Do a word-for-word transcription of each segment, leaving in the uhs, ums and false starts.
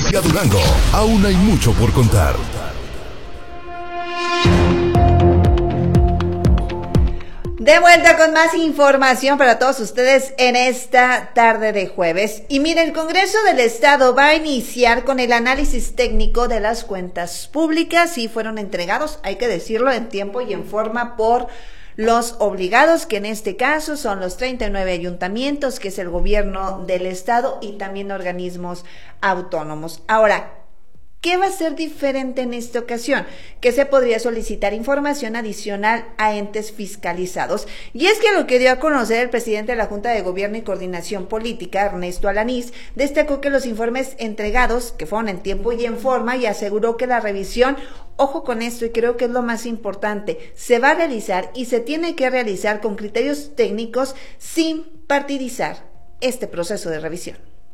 Olga Durango, aún hay mucho por contar. De vuelta con más información para todos ustedes en esta tarde de jueves. Y mire, el Congreso del Estado va a iniciar con el análisis técnico de las cuentas públicas y fueron entregados, hay que decirlo, en tiempo y en forma por los obligados, que en este caso son los treinta y nueve ayuntamientos, que es el gobierno del Estado y también organismos autónomos. Ahora, ¿qué va a ser diferente en esta ocasión? Que se podría solicitar información adicional a entes fiscalizados. Y es que lo que dio a conocer el presidente de la Junta de Gobierno y Coordinación Política, Ernesto Alanís, destacó que los informes entregados, que fueron en tiempo y en forma, y aseguró que la revisión, ojo con esto, y creo que es lo más importante, se va a realizar y se tiene que realizar con criterios técnicos sin partidizar este proceso de revisión.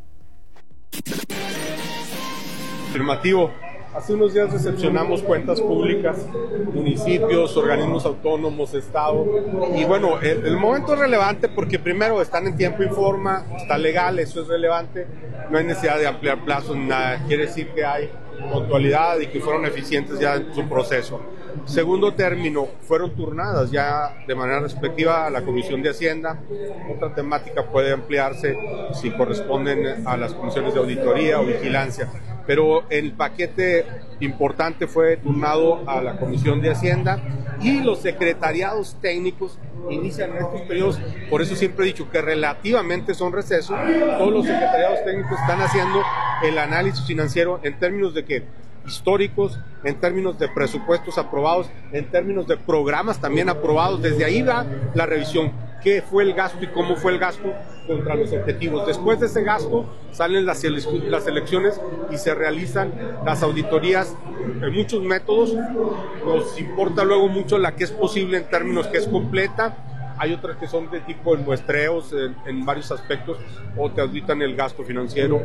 Afirmativo. Hace unos días recepcionamos cuentas públicas, municipios, organismos autónomos, Estado, y bueno, el, el momento es relevante porque primero están en tiempo y forma, está legal, eso es relevante, no hay necesidad de ampliar plazos ni nada, quiere decir que hay puntualidad y que fueron eficientes ya en su proceso. Segundo término, fueron turnadas ya de manera respectiva a la Comisión de Hacienda. Otra temática puede ampliarse si corresponden a las comisiones de auditoría o vigilancia, pero el paquete importante fue turnado a la Comisión de Hacienda y los secretariados técnicos inician en estos periodos. Por eso siempre he dicho que relativamente son recesos. Todos los secretariados técnicos están haciendo el análisis financiero en términos de que históricos, en términos de presupuestos aprobados, en términos de programas también aprobados. Desde ahí va la revisión, qué fue el gasto y cómo fue el gasto contra los objetivos. Después de ese gasto salen las, ele- las elecciones y se realizan las auditorías en muchos métodos. Nos importa luego mucho la que es posible en términos que es completa. Hay otras que son de tipo de muestreos en, en varios aspectos, o te auditan el gasto financiero.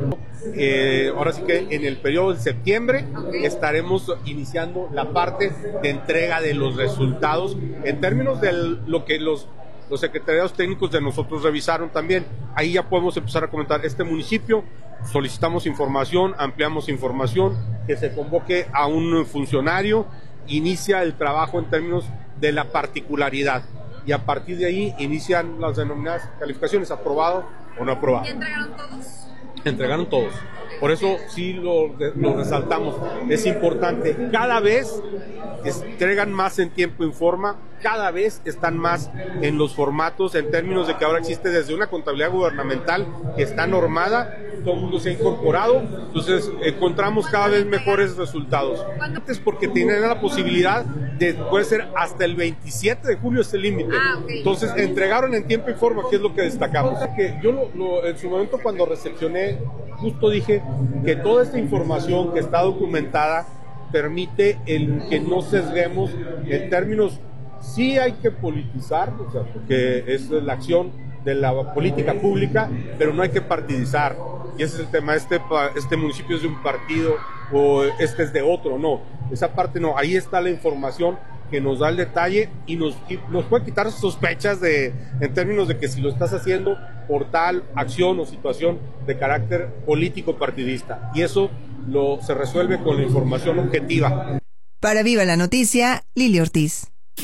Eh, ahora sí que en el periodo de septiembre estaremos iniciando la parte de entrega de los resultados en términos de lo que los, los secretariados técnicos de nosotros revisaron también. Ahí ya podemos empezar a comentar este municipio. Solicitamos información, ampliamos información, que se convoque a un funcionario, inicia el trabajo en términos de la particularidad. Y a partir de ahí inician las denominadas calificaciones, aprobado o no aprobado. ¿Y entregaron todos? Entregaron todos. Por eso sí lo, lo resaltamos. Es importante. Cada vez entregan más en tiempo y forma, cada vez están más en los formatos, en términos de que ahora existe desde una contabilidad gubernamental que está normada, todo el mundo se ha incorporado, entonces encontramos cada vez mejores resultados. Antes porque tienen la posibilidad de, puede ser hasta el veintisiete de julio es el límite. Ah, okay. Entonces entregaron en tiempo y forma, que es lo que destacamos. Que yo lo, lo, en su momento cuando recepcioné, justo dije que toda esta información que está documentada permite el que no sesguemos en términos. Sí hay que politizar, o sea, porque es la acción de la política pública, pero no hay que partidizar. Y ese es el tema, este, este municipio es de un partido o este es de otro, no. Esa parte no, ahí está la información que nos da el detalle y nos, y nos puede quitar sospechas de, en términos de que si lo estás haciendo por tal acción o situación de carácter político partidista. Y eso lo, se resuelve con la información objetiva. Para Viva la Noticia, Lili Ortiz.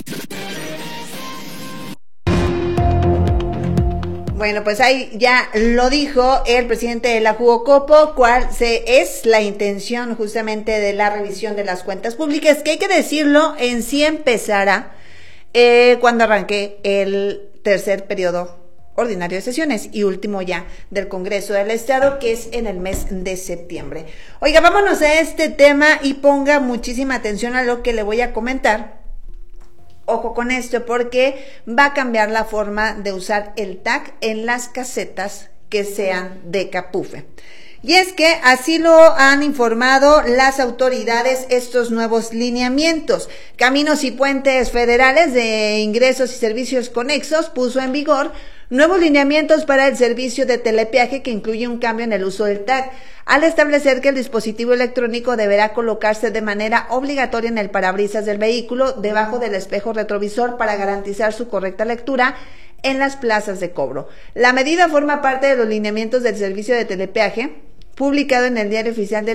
Bueno, pues ahí ya lo dijo el presidente de la Jugocopo, cuál se, es la intención justamente de la revisión de las cuentas públicas, que hay que decirlo, en sí empezará eh, cuando arranque el tercer periodo ordinario de sesiones y último ya del Congreso del Estado, que es en el mes de septiembre. Oiga, vámonos a este tema y ponga muchísima atención a lo que le voy a comentar. Ojo con esto, porque va a cambiar la forma de usar el T A C en las casetas que sean de Capufe. Y es que así lo han informado las autoridades estos nuevos lineamientos. Caminos y Puentes Federales de Ingresos y Servicios Conexos puso en vigor nuevos lineamientos para el servicio de telepeaje que incluye un cambio en el uso del T A C, al establecer que el dispositivo electrónico deberá colocarse de manera obligatoria en el parabrisas del vehículo debajo del espejo retrovisor para garantizar su correcta lectura en las plazas de cobro. La medida forma parte de los lineamientos del servicio de telepeaje publicado en el Diario Oficial del